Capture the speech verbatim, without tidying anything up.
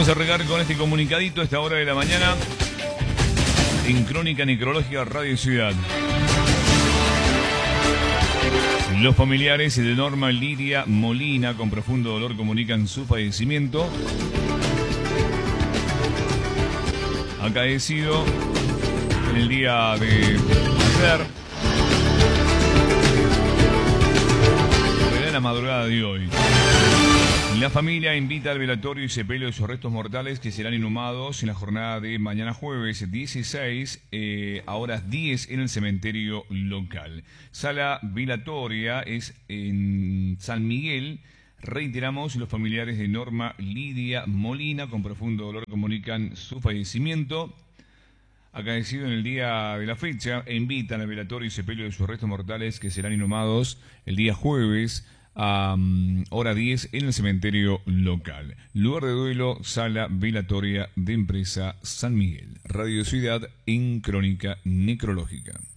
Vamos a arrancar con este comunicadito a esta hora de la mañana en Crónica Necrológica Radio Ciudad. Los familiares de Norma Lidia Molina, con profundo dolor, comunican su fallecimiento. Acaecido en el día de ayer, en la madrugada de hoy. La familia invita al velatorio y sepelio de sus restos mortales, que serán inhumados en la jornada de mañana jueves dieciséis eh, a horas diez en el cementerio local. Sala velatoria es en San Miguel. Reiteramos, los familiares de Norma Lidia Molina, con profundo dolor, comunican su fallecimiento. Acaecido en el día de la fecha, e invitan al velatorio y sepelio de sus restos mortales, que serán inhumados el día jueves a um, hora diez en el cementerio local. Lugar de duelo, sala velatoria de empresa San Miguel. Radio Ciudad en Crónica Necrológica.